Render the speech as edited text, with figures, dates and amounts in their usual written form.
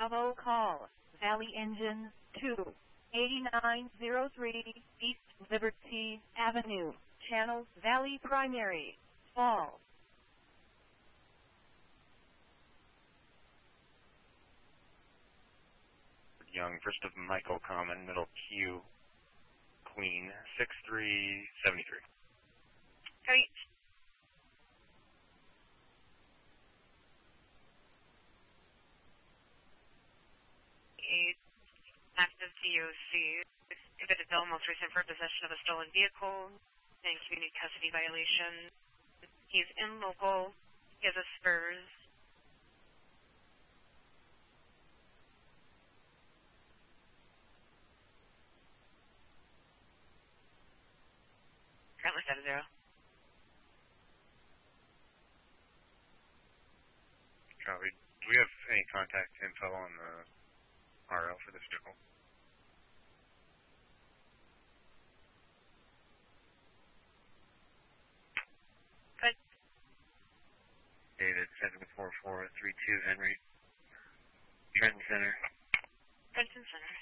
Bravo call, Valley Engine 2, 8903 East Liberty Avenue, Channel Valley Primary, Falls. Young, first of Michael Common, middle Q, Queen, 6373. Great. Active DOC. Committed bill, most recent for possession of a stolen vehicle and community custody violation. He's in local. He has a Spurs. Currently 7-0. Copy. Do we have any contact info on the RL for this vehicle? Good. David, 74432 Henry. Trenton Center. Trenton Center.